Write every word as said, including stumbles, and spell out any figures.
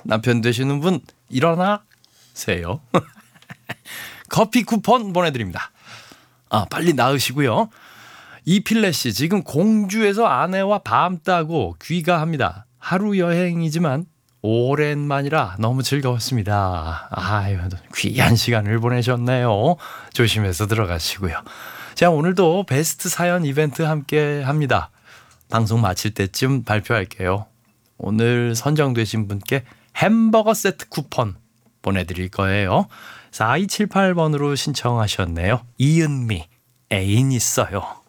남편 되시는 분 일어나세요. 커피 쿠폰 보내드립니다. 아, 빨리 나으시고요. 이필래 씨, 지금 공주에서 아내와 밤 따고 귀가합니다. 하루 여행이지만 오랜만이라 너무 즐거웠습니다. 아유, 귀한 시간을 보내셨네요. 조심해서 들어가시고요. 자, 오늘도 베스트 사연 이벤트 함께 합니다. 방송 마칠 때쯤 발표할게요. 오늘 선정되신 분께 햄버거 세트 쿠폰 보내드릴 거예요. 사이칠팔 번으로 신청하셨네요. 이은미, 애인 있어요.